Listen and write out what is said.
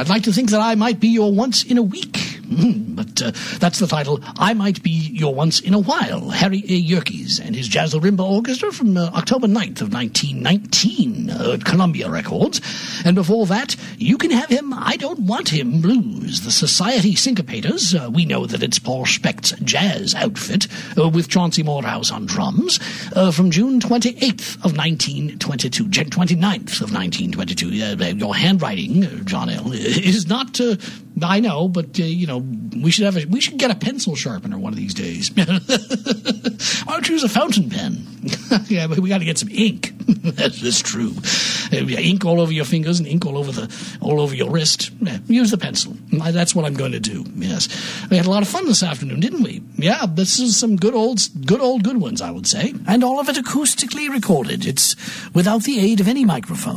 I'd like to think that I might be your once in a week. But that's the title. I Might Be Your Once in a While. Harry A. Yerkes and his Jazz Marimba Orchestra from October 9th of 1919 at Columbia Records. And before that, You Can Have Him, I Don't Want Him Blues, the Society Syncopators. We know that it's Paul Specht's jazz outfit with Chauncey Morehouse on drums from June 28th of 1922, 29th of 1922. Your handwriting, John L., is not... I know, but we should get a pencil sharpener one of these days. Why don't you use a fountain pen? Yeah, but we got to get some ink. That's true. Ink all over your fingers and ink all over your wrist. Yeah, use the pencil. That's what I'm going to do. Yes, we had a lot of fun this afternoon, didn't we? Yeah, this is some good ones, I would say, and all of it acoustically recorded. It's without the aid of any microphone.